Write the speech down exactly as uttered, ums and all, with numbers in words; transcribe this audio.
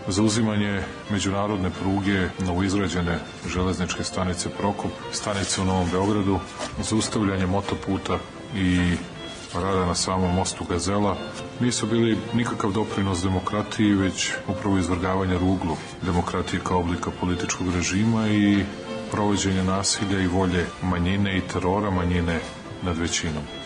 zauzimanje međunarodne pruge, novoizgrađene železničke stanice Prokop, stanice u Novom Beogradu, zaustavljanje motoputa i rada na samom mostu Gazela nisu bili nikakav doprinos demokratiji, već upravo izvrgavanje ruglu demokratije kao oblika političkog režima i provođenje nasilja i volje manjine i terora manjine nad većinom.